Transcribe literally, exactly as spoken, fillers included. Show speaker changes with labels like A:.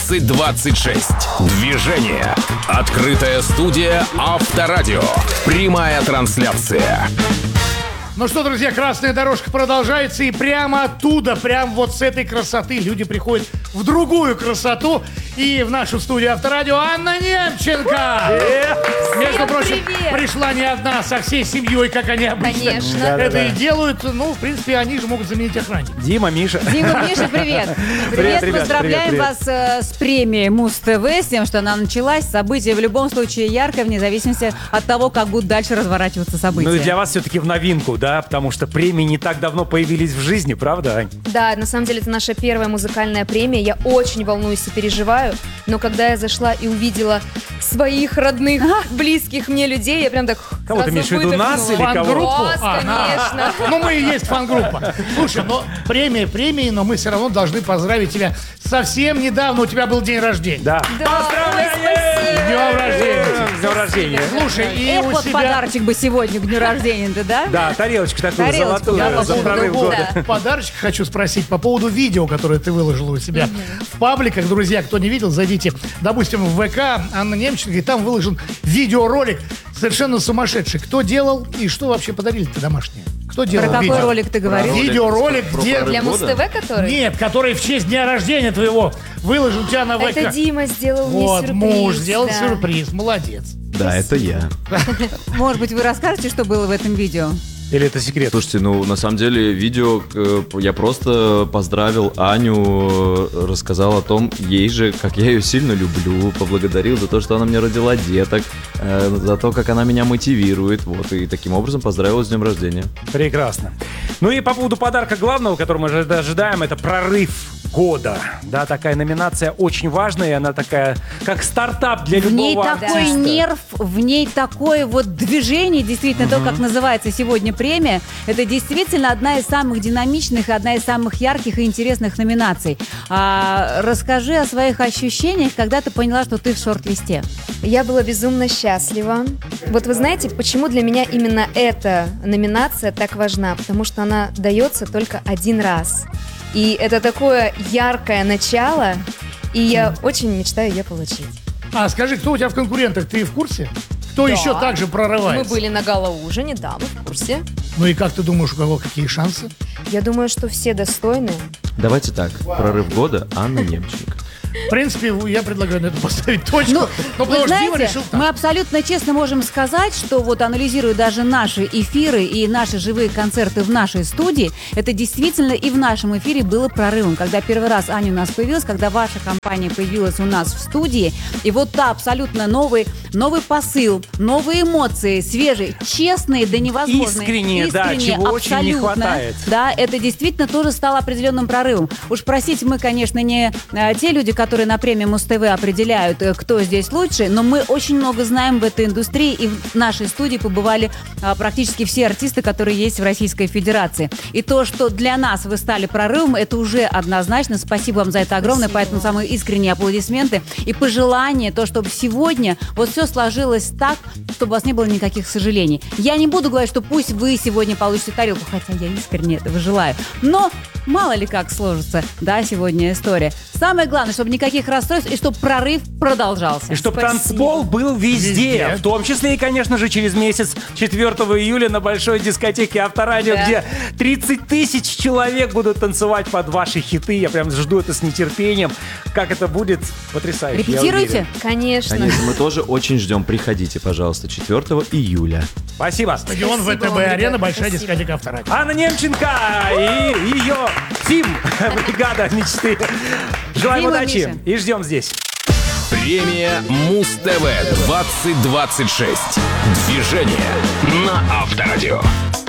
A: двадцать двадцать шесть. Движение. Открытая студия Авторадио. Прямая трансляция.
B: Ну что, друзья, красная дорожка продолжается, и прямо оттуда, прямо вот с этой красоты люди приходят в другую красоту. И в нашу студию Авторадио Анна Немченко. Между прочим,
C: привет.
B: Пришла не одна, со всей семьей, как они обычно
C: Конечно.
B: это
D: Да-да-да.
B: и делают. Ну, в принципе, они же могут заменить охранника.
D: Дима, Миша.
C: Дима, Миша, привет. Привет,
D: ребят,
C: поздравляем
D: привет,
C: вас э, с премией Муз-ТВ, с тем, что она началась. Событие в любом случае яркое, вне зависимости от того, как будут дальше разворачиваться события.
D: Ну и для вас все-таки в новинку, да? Потому что премии не так давно появились в жизни, правда, Ань?
E: Да, на самом деле это наша первая музыкальная премия. Я очень волнуюсь и переживаю, но когда я зашла и увидела своих родных, близких мне людей, я прям так
D: Кого ты
E: сразу
D: имеешь в виду, нас
E: выдохнула.
D: или кого?
B: Фан-группу?
E: Вас, конечно.
B: Ну, мы и есть фан-группа. Слушай, ну, премия премией, но мы все равно должны поздравить тебя. Совсем недавно у тебя был день рождения.
D: Да.
E: Да,
D: Поздравляем!
E: ой, спасибо.
B: С днем рождения.
D: С днем рождения.
B: Слушай, и
C: Эх,
B: у
C: вот
B: себя...
C: подарочек бы сегодня к дню рождения, ты, да?
D: Да, тарелочку такую
C: Тарелочку,
D: золотую
C: да, по
D: за
C: поводу
D: прорыв
C: года.
D: года.
B: Подарочек хочу спросить по поводу видео, которое ты выложила у себя в пабликах. Друзья, кто не видел, зайдите, допустим, в ВК Анна Немченко, и там выложен видеоролик совершенно сумасшедший. Кто делал и что вообще подарили-то домашнее? Кто делал
C: Про какой
B: видео?
C: ролик ты говоришь?
B: Видеоролик, где...
E: Для Муз-ТВ, который?
B: Нет, который в честь дня рождения твоего выложен у тебя на ВК.
E: Это Дима сделал
B: Вот,
E: мне сюрприз.
B: муж сделал
E: да.
B: сюрприз, молодец.
F: Да, это я.
C: Может быть, вы расскажете, что было в этом видео?
D: Или это секрет?
F: Слушайте, ну, на самом деле, видео, э, я просто поздравил Аню, э, рассказал о том, ей же, как я ее сильно люблю, поблагодарил за то, что она мне родила деток, э, за то, как она меня мотивирует, вот, и таким образом поздравил с днем рождения.
D: Прекрасно. Ну и по поводу подарка главного, который мы же ожидаем, это прорыв года. Да, такая номинация очень важная, и она такая, как стартап для
C: В ней
D: любого
C: такой
D: артиста.
C: нерв, в ней такое вот движение, действительно, то, как называется сегодня премия, это действительно одна из самых динамичных, одна из самых ярких и интересных номинаций. А, расскажи о своих ощущениях, когда ты поняла, что ты в шорт-листе.
E: Я была безумно счастлива. Вот вы знаете, почему для меня именно эта номинация так важна? Потому что она дается только один раз. И это такое яркое начало, и я очень мечтаю ее получить.
B: А скажи, кто у тебя в конкурентах? Ты в курсе? Кто
E: Да.
B: еще так же
E: Мы
B: прорывается?
E: были на гала-ужине, да, мы в курсе.
B: Ну и как ты думаешь, у кого какие шансы?
E: Я думаю, что все достойны.
F: Давайте так, прорыв года Анна Немченко.
B: В принципе, я предлагаю на это поставить точку.
C: Ну,
B: Но
C: вы
B: потому что Дима
C: знаете,
B: решил так.
C: мы абсолютно честно можем сказать, что вот анализируя даже наши эфиры и наши живые концерты в нашей студии, это действительно и в нашем эфире было прорывом. Когда первый раз Аня у нас появилась, когда ваша компания появилась у нас в студии, и вот та абсолютно новый, новый посыл, новые эмоции, свежие, честные до невозможного.
D: Искренние, да, чего очень не хватает.
C: Да, это действительно тоже стало определенным прорывом. Уж простите, мы, конечно, не э, те люди, которые на премии Муз-ТВ определяют, э, кто здесь лучше, но мы очень много знаем в этой индустрии, и в нашей студии побывали э, практически все артисты, которые есть в Российской Федерации. И то, что для нас вы стали прорывом, это уже однозначно. Спасибо вам за это огромное,
E: Спасибо.
C: поэтому самые искренние аплодисменты и пожелания, то, чтобы сегодня вот все сложилось так, чтобы у вас не было никаких сожалений. Я не буду говорить, что пусть вы сегодня получите тарелку, хотя я искренне этого желаю, но мало ли как сложится, да, сегодня история. Самое главное, чтобы никаких расстройств и чтобы прорыв продолжался.
D: И чтобы
E: Спасибо.
D: танцпол был везде,
B: Везде.
D: в том числе и, конечно же, через месяц, четвёртого июля на большой дискотеке Авторадио,
E: Да.
D: где тридцать тысяч человек будут танцевать под ваши хиты. Я прям жду это с нетерпением. Как это будет, потрясающе. я
C: Репетируйте?
D: уверен.
E: Конечно.
F: Конечно, мы тоже очень ждем. Приходите, пожалуйста, четвёртого июля.
D: Спасибо.
B: Стадион
E: Спасибо
B: ВТБ
E: вам, ребята,
B: Арена, большая
E: спасибо.
B: дискотека Авторадио.
D: Анна Немченко и ее тим, бригада мечты. Желаем
C: Дима,
D: удачи
C: Миша.
D: и ждем здесь.
A: Премия Муз-ТВ двадцать двадцать шесть. Движение на Авторадио.